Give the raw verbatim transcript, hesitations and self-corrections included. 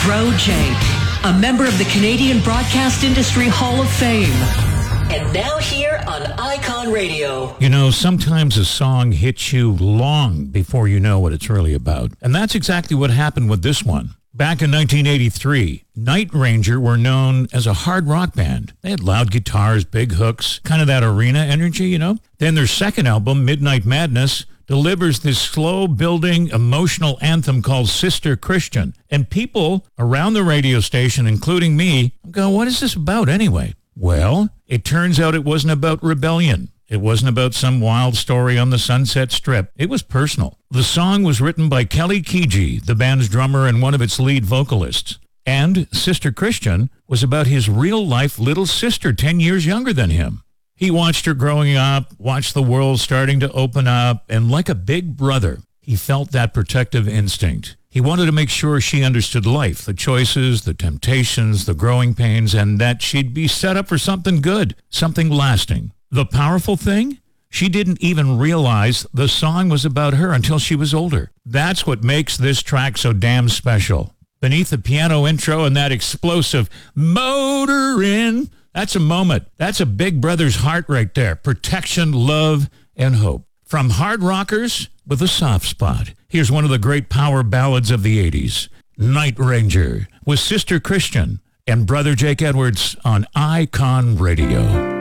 Bro J, a member of the Canadian Broadcast Industry Hall of Fame. And now here on Icon Radio. You know, sometimes a song hits you long before you know what it's really about. And that's exactly what happened with this one. Back in nineteen eighty-three, Night Ranger were known as a hard rock band. They had loud guitars, big hooks, kind of that arena energy, you know? Then their second album, Midnight Madness, delivers this slow-building emotional anthem called Sister Christian. And people around the radio station, including me, go, what is this about anyway? Well, it turns out it wasn't about rebellion. It wasn't about some wild story on the Sunset Strip. It was personal. The song was written by Kelly Keegee, the band's drummer and one of its lead vocalists. And Sister Christian was about his real-life little sister ten years younger than him. He watched her growing up, watched the world starting to open up, and like a big brother, he felt that protective instinct. He wanted to make sure she understood life, the choices, the temptations, the growing pains, and that she'd be set up for something good, something lasting. The powerful thing? She didn't even realize the song was about her until she was older. That's what makes this track so damn special. Beneath the piano intro and that explosive motorin', that's a moment. That's a big brother's heart right there. Protection, love, and hope. From hard rockers with a soft spot, here's one of the great power ballads of the eighties, Night Ranger, with Sister Christian and Brother Jake Edwards on Icon Radio.